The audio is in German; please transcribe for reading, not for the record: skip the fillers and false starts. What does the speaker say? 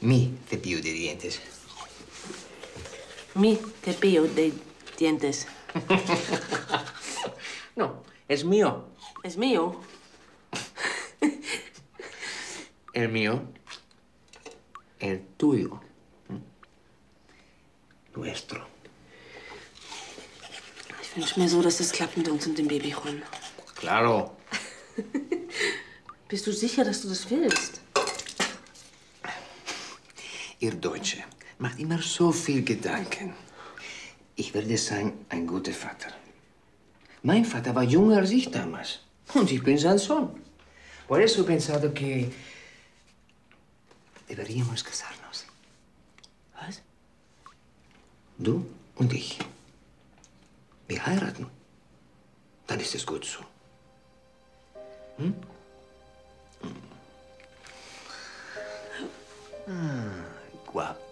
Mi cepillo de dientes. Mi cepillo de dientes. No, es mío. ¿Es mío? El mío. El tuyo. Nuestro. Ich wünsche mir so, dass es klappt mit uns und dem Baby, Juan. Claro. Bist du sicher, dass du das willst? Ihr Deutsche macht immer so viel Gedanken. Ich werde sein ein guter Vater. Mein Vater war jünger als ich damals. Und ich bin sein Sohn. Por eso he pensado que deberíamos casarnos. Was? Du und ich. Wir heiraten. Dann ist es gut so. Hm? Guapo.